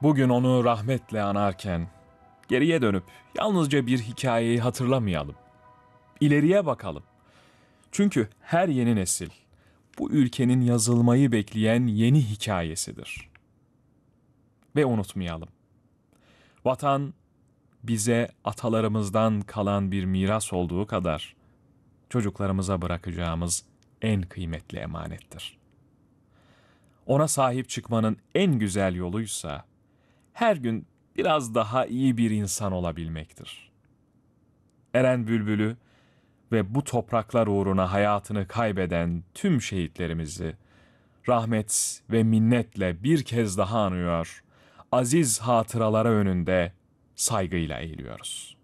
Bugün onu rahmetle anarken geriye dönüp yalnızca bir hikayeyi hatırlamayalım. İleriye bakalım. Çünkü her yeni nesil bu ülkenin yazılmayı bekleyen yeni hikayesidir. Ve unutmayalım. Vatan bize atalarımızdan kalan bir miras olduğu kadar çocuklarımıza bırakacağımız en kıymetli emanettir. Ona sahip çıkmanın en güzel yoluysa her gün biraz daha iyi bir insan olabilmektir. Eren Bülbül'ü ve bu topraklar uğruna hayatını kaybeden tüm şehitlerimizi rahmet ve minnetle bir kez daha anıyor, aziz hatıralara önünde saygıyla eğiliyoruz.